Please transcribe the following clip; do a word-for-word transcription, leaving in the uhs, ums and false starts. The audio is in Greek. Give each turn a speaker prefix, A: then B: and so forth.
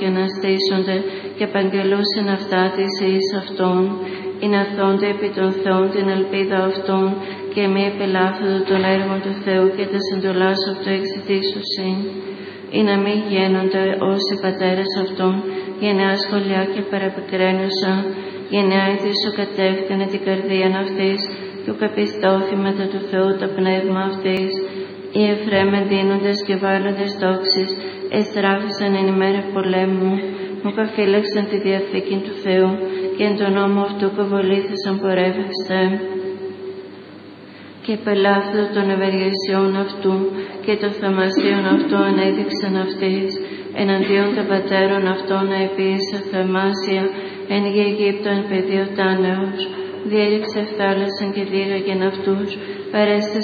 A: και αναστήσονται και απαγγελούσαν αυτά της εις αυτόν, ή να θόνται επί των Θεών την ελπίδα αυτών και μη επελάφθονται των έργων του Θεού και τα εντολάς αυτού εξητήσουσιν, ή να μην γίνονται ως οι πατέρες αυτών, γενεά σχολιά και παραπικραίνουσα, γενεά η σου κατεύθυνε την καρδία αυτής, και ουκ επιστώθη μετά του Θεού το πνεύμα αυτής. Οι Εφραίμ δίνοντες και βάλλοντες δόξης, εστράφησαν εν ημέρα πολέμου, ουκ αφύλαξαν τη διαθήκη του Θεού, και εν τον νόμο αυτού κοβολήθησαν πορεύεστε. Και πελάθητο των ευεργεσιών αυτού και των θαυμασίων αυτού ανέδειξαν αυτής, εναντίον των πατέρων αυτών να επίησε θαυμάσια, εν γη Αιγύπτο εν πεδίο τάνεως, διέλειξε θάλασσαν και διήγαγεν αυτούς, παρέστη